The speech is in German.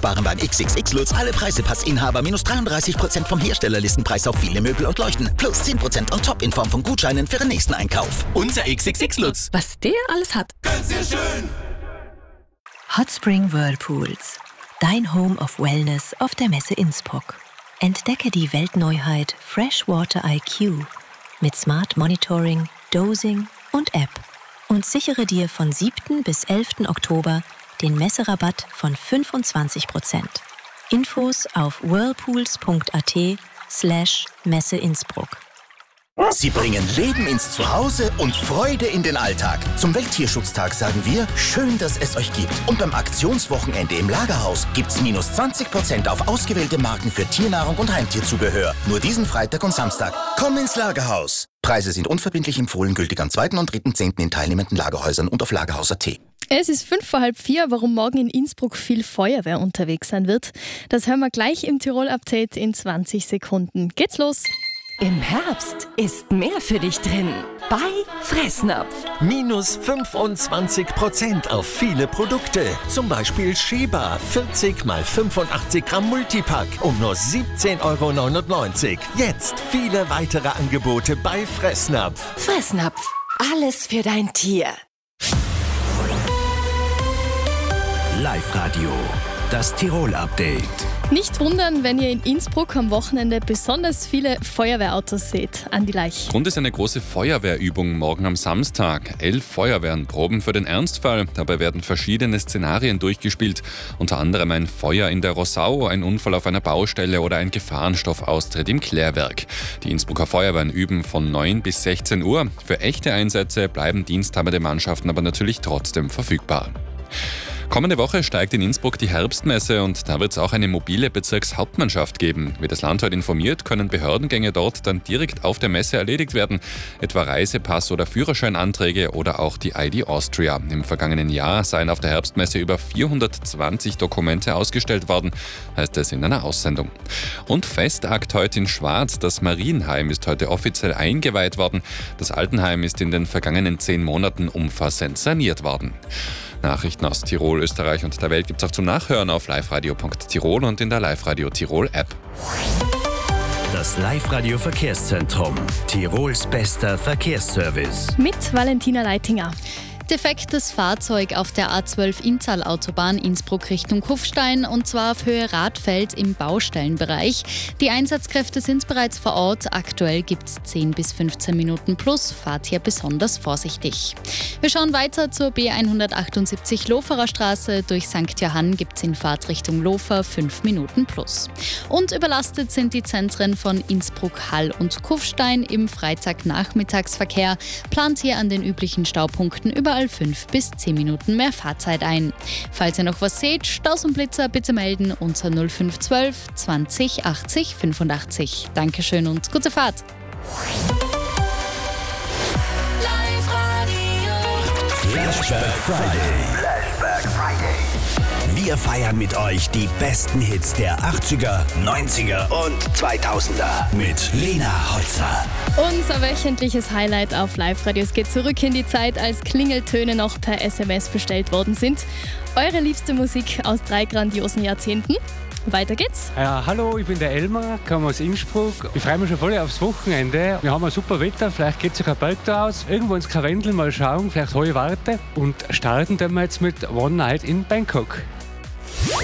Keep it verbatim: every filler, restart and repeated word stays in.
sparen beim X X X Lutz alle Preisepassinhaber minus dreiunddreißig Prozent vom Herstellerlistenpreis auf viele Möbel und Leuchten. Plus zehn Prozent on top in Form von Gutscheinen für den nächsten Einkauf. Unser X X X Lutz. Was der alles hat. Ganz sehr schön. Hot Spring Whirlpools. Dein Home of Wellness auf der Messe Innsbruck. Entdecke die Weltneuheit Freshwater I Q mit Smart Monitoring, Dosing und App und sichere dir von siebten bis elften Oktober den Messerabatt von fünfundzwanzig Prozent. Infos auf whirlpools.at slash Messe Innsbruck. Sie bringen Leben ins Zuhause und Freude in den Alltag. Zum Welttierschutztag sagen wir, schön, dass es euch gibt. Und beim Aktionswochenende im Lagerhaus gibt's minus zwanzig Prozent auf ausgewählte Marken für Tiernahrung und Heimtierzubehör. Nur diesen Freitag und Samstag. Komm ins Lagerhaus. Preise sind unverbindlich empfohlen, gültig am zweiten und dritten zehnten in teilnehmenden Lagerhäusern und auf lagerhaus punkt at. Es ist fünf vor halb vier, warum morgen in Innsbruck viel Feuerwehr unterwegs sein wird. Das hören wir gleich im Tirol-Update in zwanzig Sekunden. Geht's los! Im Herbst ist mehr für dich drin. Bei Fressnapf. Minus fünfundzwanzig Prozent auf viele Produkte. Zum Beispiel Sheba vierzig mal fünfundachtzig Gramm Multipack um nur siebzehn Euro neunundneunzig. Jetzt viele weitere Angebote bei Fressnapf. Fressnapf. Alles für dein Tier. Live-Radio, das Tirol-Update. Nicht wundern, wenn ihr in Innsbruck am Wochenende besonders viele Feuerwehrautos seht. Andi Leich. Grund ist eine große Feuerwehrübung morgen am Samstag. Elf Feuerwehren proben für den Ernstfall. Dabei werden verschiedene Szenarien durchgespielt. Unter anderem ein Feuer in der Rossau, ein Unfall auf einer Baustelle oder ein Gefahrenstoffaustritt im Klärwerk. Die Innsbrucker Feuerwehren üben von neun bis sechzehn Uhr. Für echte Einsätze bleiben diensthabende Mannschaften aber natürlich trotzdem verfügbar. Kommende Woche steigt in Innsbruck die Herbstmesse und da wird es auch eine mobile Bezirkshauptmannschaft geben. Wie das Land heute informiert, können Behördengänge dort dann direkt auf der Messe erledigt werden. Etwa Reisepass- oder Führerscheinanträge oder auch die I D Austria. Im vergangenen Jahr seien auf der Herbstmesse über vierhundertzwanzig Dokumente ausgestellt worden, heißt es in einer Aussendung. Und Festakt heute in Schwarz. Das Marienheim ist heute offiziell eingeweiht worden. Das Altenheim ist in den vergangenen zehn Monaten umfassend saniert worden. Nachrichten aus Tirol, Österreich und der Welt gibt's auch zum Nachhören auf liveradio punkt tirol und in der Live-Radio Tirol App. Das Live-Radio Verkehrszentrum. Tirols bester Verkehrsservice. Mit Valentina Leitinger. Defektes Fahrzeug auf der A zwölf Inntal-Autobahn Innsbruck Richtung Kufstein und zwar auf Höhe Radfeld im Baustellenbereich. Die Einsatzkräfte sind bereits vor Ort. Aktuell gibt es zehn bis fünfzehn Minuten plus. Fahrt hier besonders vorsichtig. Wir schauen weiter zur B hundertachtundsiebzig Loferer Straße. Durch Sankt Johann gibt es in Fahrtrichtung Lofer fünf Minuten plus. Und überlastet sind die Zentren von Innsbruck, Hall und Kufstein im Freitagnachmittagsverkehr. Plant hier an den üblichen Staupunkten über fünf bis zehn Minuten mehr Fahrzeit ein. Falls ihr noch was seht, Staus und Blitzer bitte melden unter null fünf eins zwei zwanzig achtzig fünfundachtzig. Dankeschön und gute Fahrt. Flashback Friday. Flashback Friday. Wir feiern mit euch die besten Hits der achtziger, neunziger und zweitausender mit Lena Holzer. Unser wöchentliches Highlight auf Live-Radio. Es geht zurück in die Zeit, als Klingeltöne noch per S M S bestellt worden sind. Eure liebste Musik aus drei grandiosen Jahrzehnten. Weiter geht's. Ja, hallo, ich bin der Elmar, komme aus Innsbruck. Ich freue mich schon voll aufs Wochenende. Wir haben ein super Wetter, vielleicht geht sich ein Berg da aus. Irgendwo ins Karwendel mal schauen, vielleicht hohe Warte. Und starten wir jetzt mit One Night in Bangkok.